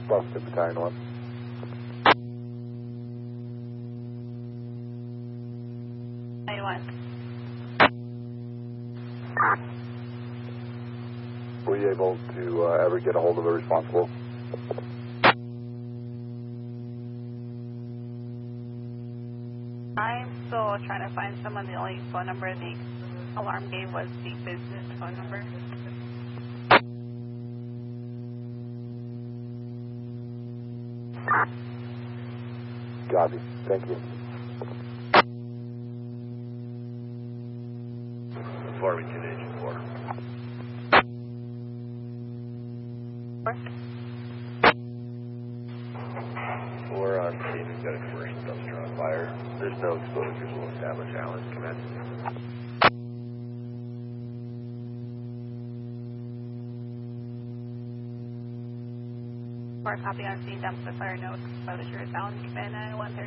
Busted Battalion 1. Were you able to ever get a hold of the responsible? I'm still trying to find someone. The only phone number the alarm gave was the business phone number. Copy. Thank you. Farmington Agent 4. We're on scene. We've got a commercial dumpster on fire. There's no exposures. We'll establish Allen. Command. Or copy on scene, dump the fire note, exposure, Allen, command 913.